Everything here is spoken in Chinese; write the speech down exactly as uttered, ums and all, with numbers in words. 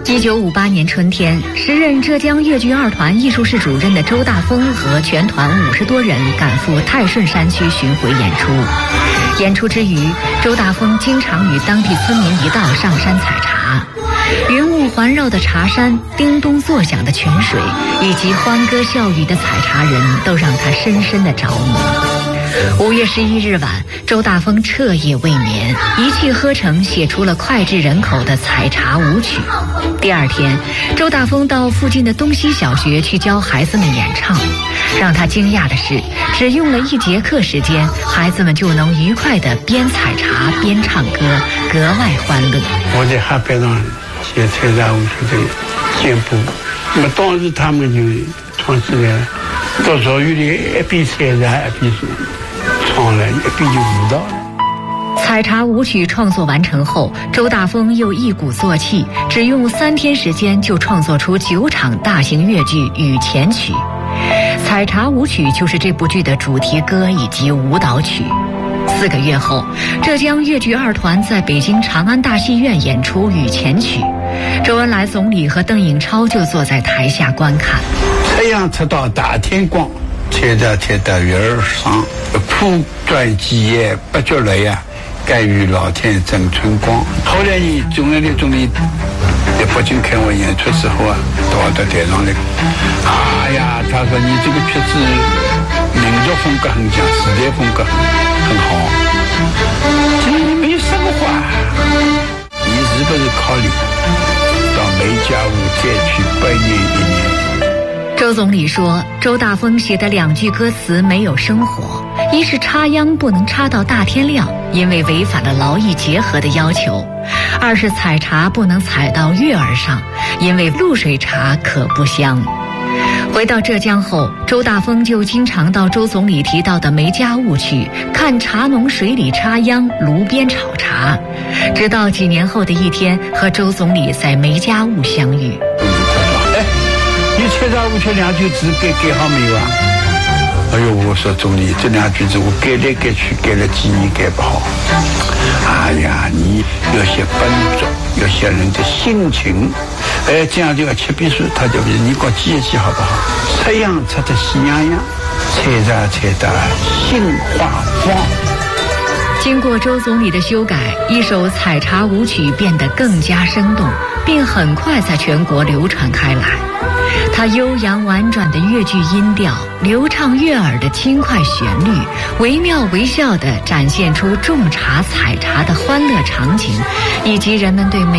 一九五八年春天，时任浙江粤剧二团艺术室主任的周大风和全团五十多人赶赴泰顺山区巡回演出。演出之余，周大风经常与当地村民一道上山采茶。云雾环绕的茶山，叮咚作响的泉水，以及欢歌笑语的采茶人，都让他深深的着迷。五月十一日晚，周大风彻夜未眠，一气呵成写出了脍炙人口的采茶舞曲。第二天，周大风到附近的东西小学去教孩子们演唱。让他惊讶的是，只用了一节课时间，孩子们就能愉快地边采茶边唱歌，格外欢乐。 我在海边上写采茶舞曲的简谱，那么当时他们就创始了到所有的一边采茶一边唱了，一边就舞蹈了。 采茶舞曲创作完成后，周大风又一鼓作气，只用三天时间就创作出九场大型粤剧《雨前曲》。采茶舞曲就是这部剧的主题歌以及舞蹈曲。四个月后，浙江粤剧二团在北京长安大戏院演出《雨前曲》，周恩来总理和邓颖超就坐在台下观看。 太阳出到大天光，采茶采到月儿上，苦转几夜不觉累呀，甘于老天赠春光。后来呢，周恩来总理在北京看我演出时候啊，到我的台上来，哎呀，他说你这个曲子民族风格很强，时代风格很好，这里没有什么话，你是不是考虑到梅家坞再去百年一年？ 周总理说，周大风写的两句歌词没有生活，一是插秧不能插到大天亮，因为违反了劳逸结合的要求；二是采茶不能采到月儿上，因为露水茶可不香。回到浙江后，周大风就经常到周总理提到的梅家坞去看茶农水里插秧，炉边炒茶，直到几年后的一天和周总理在梅家坞相遇。 你采茶舞曲两句字改改好没有啊？哎呦，我说总理，这两句字我改来改去改了几年改不好。哎呀，你要写本质，要写人的心情，哎，这样就要七笔书，他就你搞记一记好不好？采秧采得喜洋洋，采茶采得心花放。 经过周总理的修改，一首采茶舞曲变得更加生动，并很快在全国流传开来。它悠扬婉转的粤剧音调，流畅悦耳的轻快旋律，惟妙惟肖地展现出种茶采茶的欢乐场景，以及人们对美